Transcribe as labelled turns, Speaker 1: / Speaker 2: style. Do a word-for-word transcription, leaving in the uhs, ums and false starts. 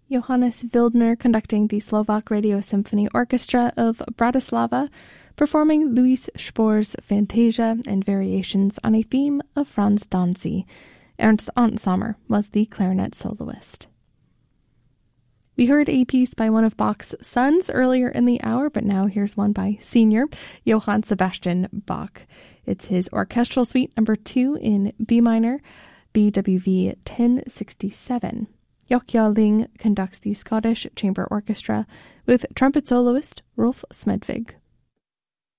Speaker 1: Johannes Wildner conducting the Slovak Radio Symphony Orchestra of Bratislava, performing Louis Spohr's Fantasia and variations on a theme of Franz Danzi. Ernst Antsommer was the clarinet soloist. We heard a piece by one of Bach's sons earlier in the hour, but now here's one by senior Johann Sebastian Bach. It's his orchestral suite number two in B minor, B W V ten sixty-seven. Jochja Ling conducts the Scottish Chamber Orchestra with trumpet soloist Rolf Smedvig.